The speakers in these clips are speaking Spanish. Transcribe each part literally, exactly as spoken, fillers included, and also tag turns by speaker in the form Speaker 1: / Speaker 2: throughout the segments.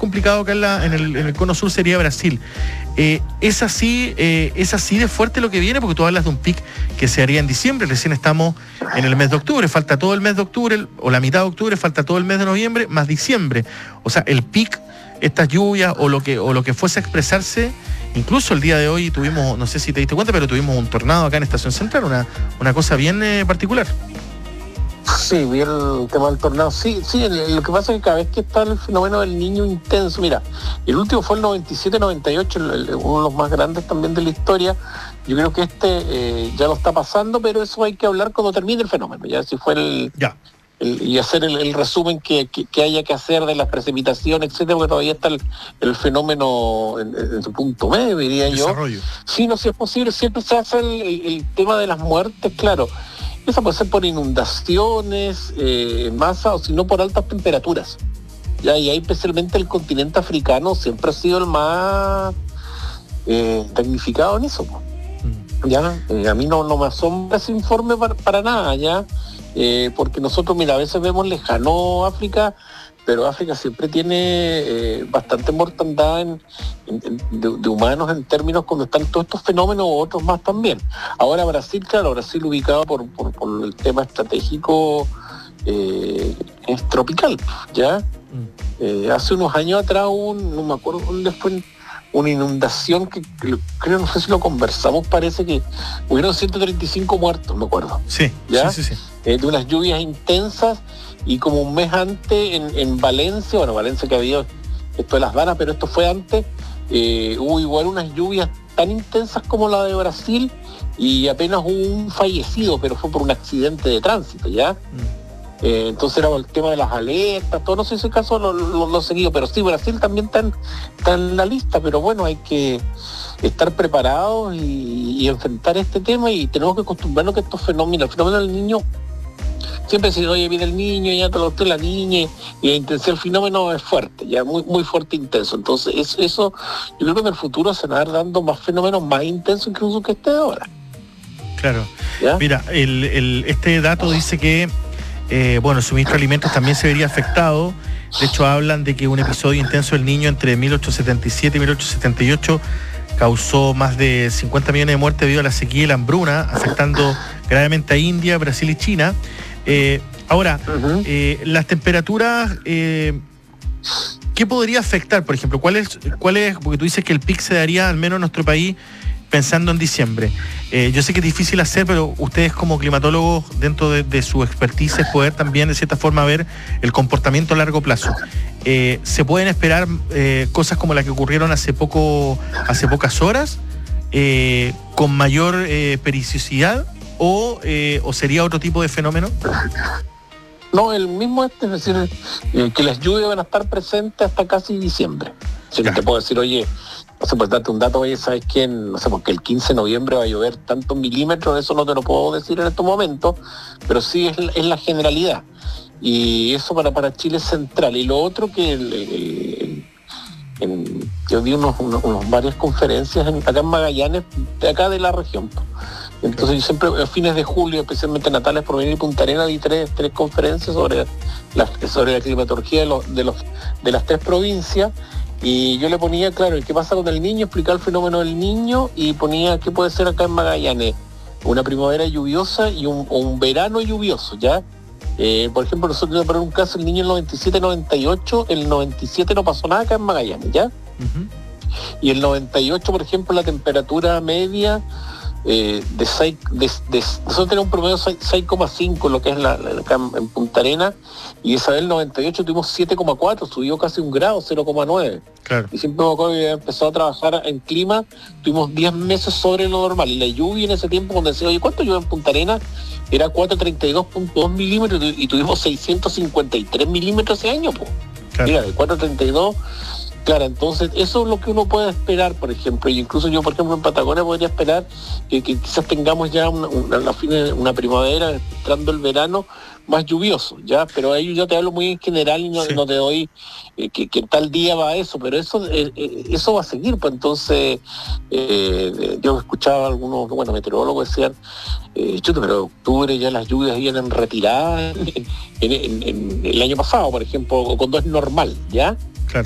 Speaker 1: complicado acá en, la, en, el, en el cono sur sería Brasil. Eh, ¿es, así, eh, ¿Es así de fuerte lo que viene? Porque tú hablas de un pic que se haría en diciembre, recién estamos en el mes de octubre, falta todo el mes de octubre, o la mitad de octubre, falta todo el mes de noviembre, más diciembre. O sea, el pic, estas lluvias o lo que, o lo que fuese a expresarse, incluso el día de hoy tuvimos, no sé si te diste cuenta, pero tuvimos un tornado acá en Estación Central, una, una cosa bien eh, particular.
Speaker 2: Sí, vi el tema del tornado. Sí, sí, lo que pasa es que cada vez que está el fenómeno del Niño intenso, mira, el último fue el noventa y siete noventa y ocho, el, el, uno de los más grandes también de la historia. Yo creo que este eh, ya lo está pasando, pero eso hay que hablar cuando termine el fenómeno, ya si fue el...
Speaker 1: Ya.
Speaker 2: El, y hacer el, el resumen que, que, que haya que hacer de las precipitaciones, etcétera, porque todavía está el, el fenómeno en, en su punto medio, diría yo.
Speaker 1: Desarrollo.
Speaker 2: Sí, no, si es posible, siempre se hace el, el, el tema de las muertes, claro. Eso puede ser por inundaciones, eh, masa, o si no por altas temperaturas. Ya, y ahí especialmente el continente africano siempre ha sido el más eh, damnificado en eso. Mm. Ya, eh, a mí no, no me asombra ese informe para, para nada, ya. Eh, porque nosotros, mira, a veces vemos lejano África, pero África siempre tiene eh, bastante mortandad en, en, en, de, de humanos en términos cuando están todos estos fenómenos u otros más también. Ahora Brasil, claro, Brasil ubicado por, por, por el tema estratégico eh, es tropical, ¿ya? Mm. Eh, hace unos años atrás un, no me acuerdo dónde fue, una inundación que, que creo, no sé si lo conversamos, parece que hubieron ciento treinta y cinco muertos, me acuerdo.
Speaker 1: Sí,
Speaker 2: ¿ya?
Speaker 1: sí, sí, sí.
Speaker 2: Eh, de unas lluvias intensas, y como un mes antes en, en Valencia, bueno, Valencia que había esto de las vanas, pero esto fue antes, eh, hubo igual unas lluvias tan intensas como la de Brasil, y apenas hubo un fallecido, pero fue por un accidente de tránsito, ¿ya? Mm. Eh, entonces era el tema de las alertas, todo, no sé si ese caso lo, lo, lo he seguido, pero sí, Brasil también está en, está en la lista, pero bueno, hay que estar preparados y, y enfrentar este tema, y tenemos que acostumbrarnos que estos fenómenos, el fenómeno del niño, siempre se dice, oye, viene el niño, ya te lo la niña, y la intensidad del fenómeno es fuerte, ya muy muy fuerte e intenso. Entonces eso, eso yo creo que en el futuro se van a dar dando más fenómenos más intensos incluso que este de ahora.
Speaker 1: Claro. ¿Ya? Mira, el, el, este dato dice que Eh, bueno, el suministro de alimentos también se vería afectado. De hecho, hablan de que un episodio intenso del Niño entre mil ochocientos setenta y siete y mil ochocientos setenta y ocho causó más de cincuenta millones de muertes debido a la sequía y la hambruna, afectando gravemente a India, Brasil y China. Eh, ahora, uh-huh. eh, las temperaturas, eh, ¿qué podría afectar, por ejemplo? ¿Cuál es, cuál es, porque tú dices que el pic se daría, al menos en nuestro país, pensando en diciembre? Eh, yo sé que es difícil hacer, pero ustedes como climatólogos, dentro de, de su expertise, poder también de cierta forma ver el comportamiento a largo plazo. Eh, ¿Se pueden esperar eh, cosas como las que ocurrieron hace poco, hace pocas horas, eh, con mayor eh, periodicidad, o, eh, o sería otro tipo de fenómeno?
Speaker 2: No, el mismo este, es decir, eh, que las lluvias van a estar presentes hasta casi diciembre. Si no te puedo decir, oye, no sé, pues date un dato, oye, ¿sabes quién? No sé, porque el quince de noviembre va a llover tantos milímetros, eso no te lo puedo decir en estos momentos, pero sí es, es la generalidad. Y eso para, para Chile es central. Y lo otro que el, el, el, el, yo vi unos, unos, unos varias conferencias en, acá en Magallanes, de acá de la región. Entonces yo siempre, a fines de julio, especialmente Natales, por venir Punta Arenas, di tres, tres conferencias sobre la, sobre la climatología de, los, de, los, de las tres provincias. Y yo le ponía, claro, el qué pasa con el niño, explicar el fenómeno del niño, y ponía qué puede ser acá en Magallanes, una primavera lluviosa y un, o un verano lluvioso, ¿ya? Eh, por ejemplo, nosotros vamos a poner un caso, el niño en noventa y siete noventa y ocho, el noventa y siete no pasó nada acá en Magallanes, ¿ya? Uh-huh. Y el noventa y ocho, por ejemplo, la temperatura media eh, de seis, de, de, nosotros tenemos un promedio de seis coma cinco, lo que es la, la, acá en Punta Arenas, y esa vez el noventa y ocho tuvimos siete coma cuatro, subió casi un grado, cero coma nueve.
Speaker 1: Claro.
Speaker 2: Y siempre me acuerdo que empezó a trabajar en clima, tuvimos diez meses sobre lo normal, y la lluvia en ese tiempo, cuando decía, oye, ¿cuánto llueve en Punta Arenas? Era cuatrocientos treinta y dos punto dos milímetros, y tuvimos seiscientos cincuenta y tres milímetros ese año, pues. Claro. Mira, de cuatrocientos treinta y dos. Claro, entonces eso es lo que uno puede esperar, por ejemplo, y incluso yo, por ejemplo, en Patagonia podría esperar que, que quizás tengamos ya una, una, una, una primavera, entrando el verano, más lluvioso, ya, pero ahí yo te hablo muy en general y no, sí. no te doy eh, que, que tal día va eso, pero eso eh, eh, eso va a seguir, pues entonces eh, yo escuchaba a algunos, bueno, meteorólogos decían, eh, chuta, pero octubre ya las lluvias vienen retiradas en, en, en, en el año pasado, por ejemplo, cuando es normal, ¿ya?
Speaker 1: Claro.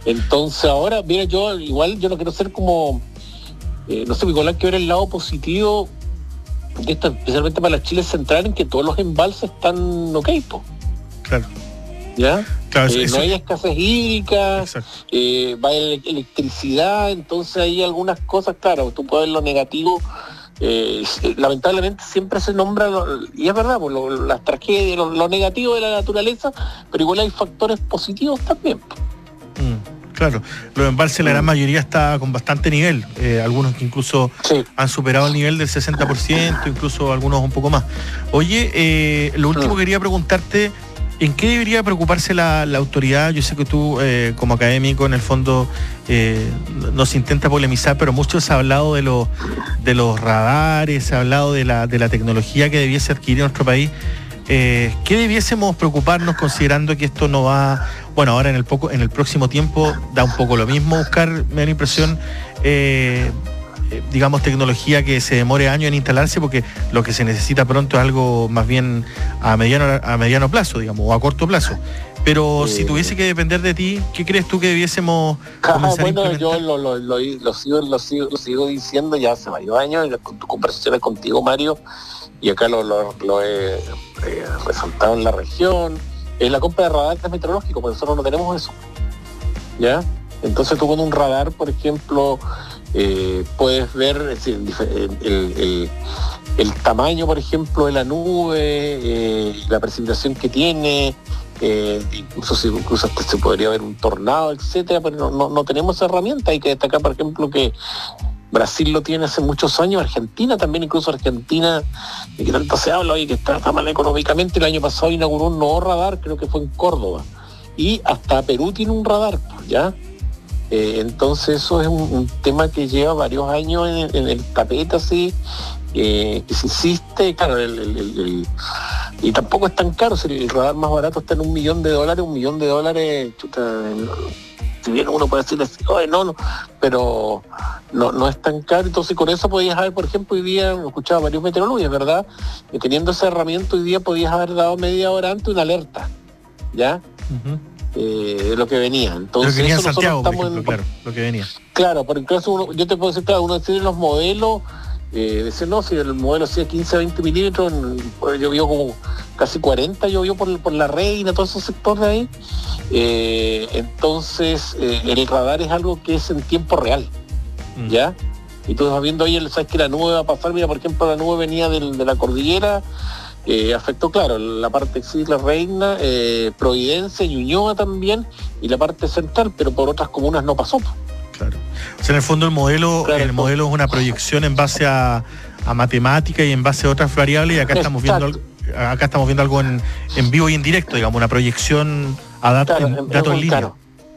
Speaker 2: Entonces ahora, mira, yo igual yo no quiero ser como, eh, no sé, igual hay que ver el lado positivo de esto, especialmente para la Chile Central, en que todos los embalses están ok, po.
Speaker 1: Claro.
Speaker 2: ¿Ya?
Speaker 1: Claro, eso,
Speaker 2: eh,
Speaker 1: eso.
Speaker 2: No hay escasez hídrica, eh, va a haber electricidad, entonces hay algunas cosas, claro, tú puedes ver lo negativo, eh, lamentablemente siempre se nombra, lo, y es verdad, pues, lo, las tragedias, lo, lo negativo de la naturaleza, pero igual hay factores positivos también.
Speaker 1: Mm, claro, los embalses, la gran mayoría está con bastante nivel, eh, algunos que incluso sí. han superado el nivel del sesenta por ciento, incluso algunos un poco más. Oye, eh, lo último mm. que quería preguntarte, ¿en qué debería preocuparse la, la autoridad? Yo sé que tú, eh, como académico, en el fondo eh, nos intenta polemizar, pero mucho se ha hablado de los de los radares, se ha hablado de la, de la tecnología que debiese adquirir nuestro país. Eh, ¿Qué debiésemos preocuparnos considerando que esto no va, bueno, ahora en el poco, en el próximo tiempo da un poco lo mismo buscar, me da la impresión, eh, digamos, tecnología que se demore años en instalarse, porque lo que se necesita pronto es algo más bien a mediano a mediano plazo, digamos, o a corto plazo. Pero eh, si tuviese que depender de ti, ¿qué crees tú que debiésemos comenzar
Speaker 2: bueno,
Speaker 1: a implementar?
Speaker 2: Yo lo, lo, lo, lo, sigo, lo, sigo, lo sigo diciendo ya hace varios años, en tus conversaciones contigo, Mario, y acá lo, lo, lo he eh, resaltado en la región, es la compra de radares meteorológicos, porque nosotros no tenemos eso, ¿ya? Entonces tú con un radar, por ejemplo, Eh, puedes ver es decir, el, el, el, el tamaño, por ejemplo, de la nube, eh, la precipitación que tiene, eh, incluso, si, incluso hasta se podría ver un tornado, etcétera, pero no, no, no tenemos esa herramienta. Hay que destacar, por ejemplo, que Brasil lo tiene hace muchos años, Argentina también, incluso Argentina, de que tanto se habla hoy que está, está mal económicamente, el año pasado inauguró un nuevo radar, creo que fue en Córdoba, y hasta Perú tiene un radar, ¿ya? Eh, entonces eso es un, un tema que lleva varios años en, en el tapete, así, eh, que se insiste, claro, el, el, el, el, y tampoco es tan caro, el radar más barato está en un millón de dólares, un millón de dólares, chuta, si bien uno puede decirle, oye, no, no, pero no, no es tan caro, entonces con eso podías haber, por ejemplo, hoy día, escuchaba varios meteorólogos, es verdad, que teniendo esa herramienta hoy día podías haber dado media hora antes una alerta, ¿ya? Uh-huh. Eh, lo que venía. Entonces,
Speaker 1: lo que venía en
Speaker 2: eso
Speaker 1: Santiago, por ejemplo,
Speaker 2: en,
Speaker 1: claro, lo que venía.
Speaker 2: Claro, por incluso uno, yo te puedo decir, claro, uno tiene los modelos, eh, decir, no, si el modelo hacía quince a veinte milímetros, llovió como casi cuarenta, llovió por, por la Reina, todos esos sectores de ahí. Eh, entonces, eh, el radar es algo que es en tiempo real, mm. ¿ya? Y tú vas viendo ahí, sabes que la nube va a pasar, mira, por ejemplo, la nube venía del, de la cordillera, Eh, afectó, claro, la parte sí, la Reina, eh, Providencia, Ñuñoa también, y la parte central, pero por otras comunas no pasó.
Speaker 1: Claro. O sea, en el fondo el modelo, claro, el modelo es una proyección en base a, a matemática y en base a otras variables, y acá Exacto. estamos viendo acá estamos viendo algo en, en vivo y en directo, digamos, una proyección a dat-
Speaker 2: claro,
Speaker 1: en,
Speaker 2: en,
Speaker 1: datos en línea.
Speaker 2: Claro.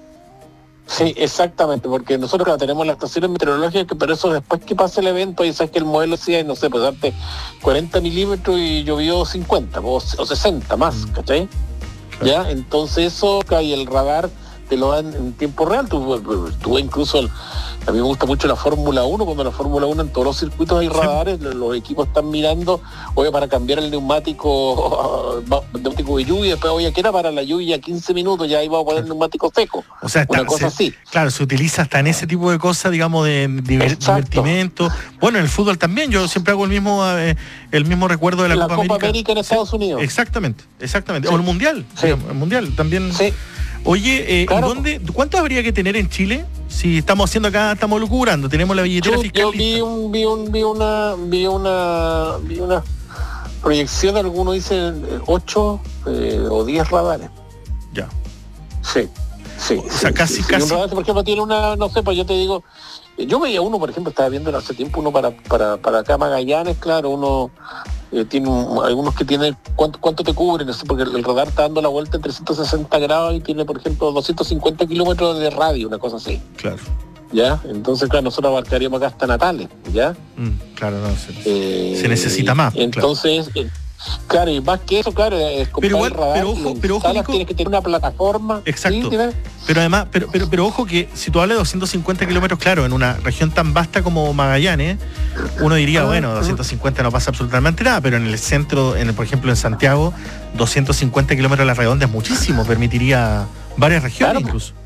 Speaker 2: Sí, exactamente, porque nosotros claro, tenemos las estaciones meteorológicas, pero eso después que pasa el evento, ahí sabes que el modelo decía, no sé, pues darte cuarenta milímetros y llovió cincuenta o, o sesenta más, mm. ¿cachai? Claro. Ya, entonces eso, y el radar te lo dan en tiempo real, tú, tú incluso, el, a mí me gusta mucho la Fórmula uno, cuando la Fórmula uno en todos los circuitos hay radares, sí. los, los equipos están mirando, oye, para cambiar el neumático, neumático de lluvia, después, oye, que era para la lluvia quince minutos, ya iba a poner neumático seco,
Speaker 1: o sea, está,
Speaker 2: una cosa
Speaker 1: se,
Speaker 2: así.
Speaker 1: Claro, se utiliza hasta en ese tipo de cosas, digamos, de diver, divertimento. Bueno, en el fútbol también, yo siempre hago el mismo eh, el mismo recuerdo de la,
Speaker 2: la
Speaker 1: Copa,
Speaker 2: Copa
Speaker 1: América.
Speaker 2: América en Estados
Speaker 1: sí,
Speaker 2: Unidos.
Speaker 1: Exactamente, exactamente. Sí. O el Mundial,
Speaker 2: sí.
Speaker 1: digamos, el Mundial también.
Speaker 2: Sí.
Speaker 1: Oye, eh,
Speaker 2: claro.
Speaker 1: ¿y dónde, cuánto habría que tener en Chile? Si estamos haciendo acá, estamos lucubrando, tenemos la billetera
Speaker 2: yo,
Speaker 1: fiscal.
Speaker 2: Yo vi, un, vi, un, vi una vi una vi una proyección, algunos dicen ocho eh, o diez radares.
Speaker 1: Ya.
Speaker 2: Sí, sí.
Speaker 1: O sea,
Speaker 2: sí,
Speaker 1: casi,
Speaker 2: sí,
Speaker 1: casi.
Speaker 2: Si un radar, por ejemplo, tiene una, no sé, pues yo te digo, yo veía uno, por ejemplo, estaba viendo hace tiempo uno para, para, para acá Magallanes, claro, uno eh, tiene un, algunos que tienen, ¿cuánto, cuánto te cubren? No sé, porque el, el radar está dando la vuelta en trescientos sesenta grados y tiene, por ejemplo, doscientos cincuenta kilómetros de radio, una cosa así.
Speaker 1: Claro.
Speaker 2: ¿Ya? Entonces, claro, nosotros abarcaríamos acá hasta Natales, ¿ya?
Speaker 1: Mm, claro, no, se,
Speaker 2: eh,
Speaker 1: se necesita más.
Speaker 2: Entonces, claro. Eh, Claro, y más que eso, claro, es comprar
Speaker 1: pero igual,
Speaker 2: el radar,
Speaker 1: pero ojo, pero ojo, Nico,
Speaker 2: tienes que tener una plataforma.
Speaker 1: Exacto.
Speaker 2: ¿Sí?
Speaker 1: Pero además, pero, pero, pero ojo que si tú hablas de doscientos cincuenta kilómetros, claro, en una región tan vasta como Magallanes, uno diría, ah, bueno, doscientos cincuenta no pasa absolutamente nada, pero en el centro, en el, por ejemplo, en Santiago, doscientos cincuenta kilómetros a la redonda es muchísimo, permitiría varias regiones claro. incluso.